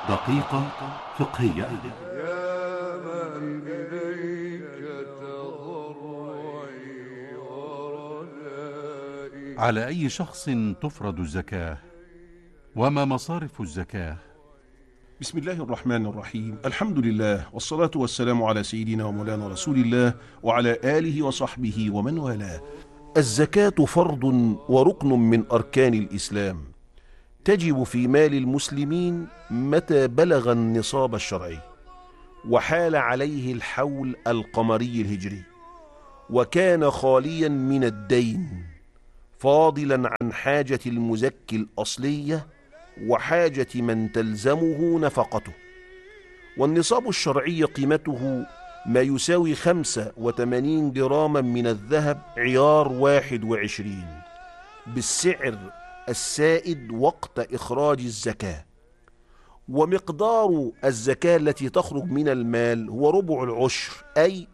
دقيقة فقهية. يا من إليك تضرعي ورجائي. على أي شخص تفرض الزكاة؟ وما مصارف الزكاة؟ بسم الله الرحمن الرحيم. الحمد لله والصلاة والسلام على سيدنا ومولانا رسول الله وعلى آله وصحبه ومن والاه. الزكاة فرض وركن من أركان الإسلام، تجب في مال المسلمين متى بلغ النصاب الشرعي وحال عليه الحول القمري الهجري، وكان خاليا من الدين، فاضلا عن حاجة المزكي الأصلية وحاجة من تلزمه نفقته. والنصاب الشرعي قيمته ما يساوي 85 جراما من الذهب عيار 21 بالسعر السائد وقت إخراج الزكاة. ومقدار الزكاة التي تخرج من المال هو ربع العشر، أي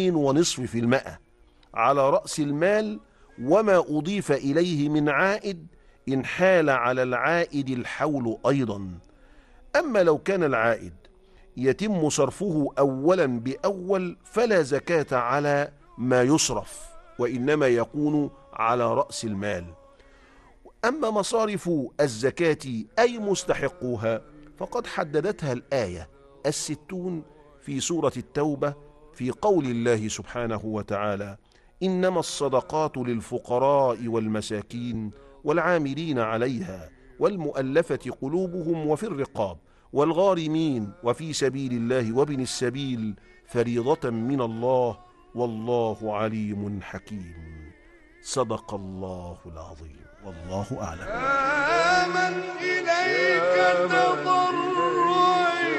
2.5% على رأس المال، وما أضيف إليه من عائد إن حال على العائد الحول أيضا. أما لو كان العائد يتم صرفه أولا بأول فلا زكاة على ما يصرف، وإنما يكون على رأس المال. أما مصارف الزكاة أي مستحقوها فقد حددتها الآية 60 في سورة التوبة في قول الله سبحانه وتعالى: إنما الصدقات للفقراء والمساكين والعاملين عليها والمؤلفة قلوبهم وفي الرقاب والغارمين وفي سبيل الله وابن السبيل فريضة من الله والله عليم حكيم. صدق الله العظيم، والله أعلم. يا من إليك تضرعي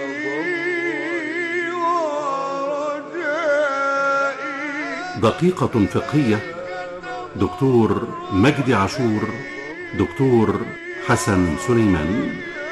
ورجائي. دقيقة فقهية. دكتور مجدي عاشور، دكتور حسن سليمان.